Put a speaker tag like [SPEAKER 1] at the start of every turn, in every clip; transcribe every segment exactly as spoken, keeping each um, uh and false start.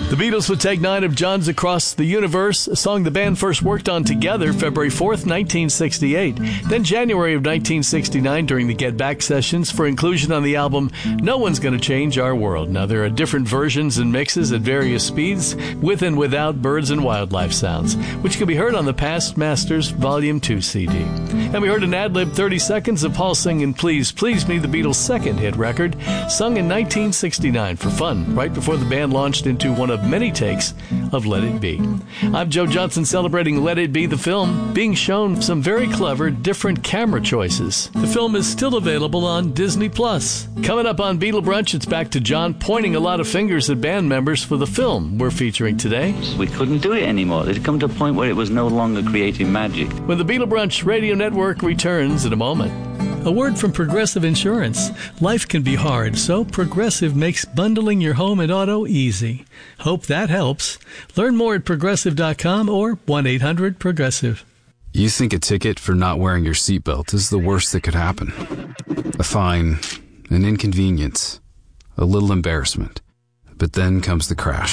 [SPEAKER 1] The Beatles would take nine of John's Across the Universe, a song the band first worked on together February fourth, nineteen sixty-eight. Then January of nineteen sixty-nine during the Get Back sessions for inclusion on the album No One's Gonna Change Our World. Now, there are different versions and mixes at various speeds, with and without birds and wildlife sounds, which can be heard on the Past Masters Volume two C D. And we heard an ad-lib thirty seconds of Paul singing Please, Please Me, the Beatles' second hit record, sung in nineteen sixty-nine for fun, right before the band launched into one of many takes of Let It Be. I'm Joe Johnson, celebrating Let It Be, the film, being shown some very clever, different camera choices. The film is still available on Disney Plus. Coming up on Beatle Brunch, it's back to John pointing a lot of fingers at band members for the film we're featuring today.
[SPEAKER 2] We couldn't do it anymore. It had come to a point where it was no longer creating magic.
[SPEAKER 1] When the Beatle Brunch Radio Network returns in a moment. A word from Progressive Insurance. Life can be hard, so Progressive makes bundling your home and auto easy. Hope that helps. Learn more at progressive dot com or one eight hundred progressive.
[SPEAKER 3] You think a ticket for not wearing your seatbelt is the worst that could happen. A fine, an inconvenience, a little embarrassment. But then comes the crash.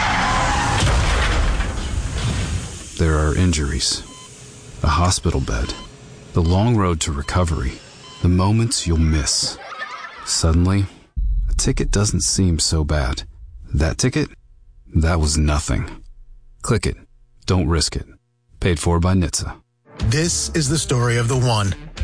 [SPEAKER 3] There are injuries, a hospital bed, the long road to recovery, the moments you'll miss. Suddenly, a ticket doesn't seem so bad. That ticket? That was nothing. Click it. Don't risk it. Paid for by N H T S A.
[SPEAKER 4] This is the story of the one.